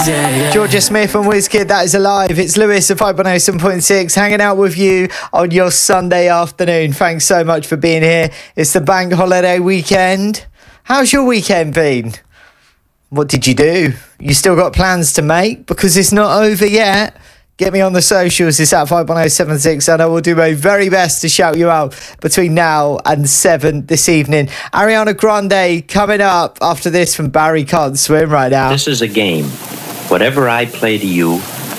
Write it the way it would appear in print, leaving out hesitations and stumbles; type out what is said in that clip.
Georgia Smith and Wizkid, that is Alive. It's Lewis of 507.6 hanging out with you on your Sunday afternoon. Thanks so much for being here. It's the bank holiday weekend. How's your weekend been? What did you do? You still got plans to make? Because it's not over yet. Get me on the socials. It's at 51076 and I will do my very best to shout you out between now and 7 this evening. Ariana Grande coming up after this from Barry Can't Swim right now. This is a game. Whatever I play to you,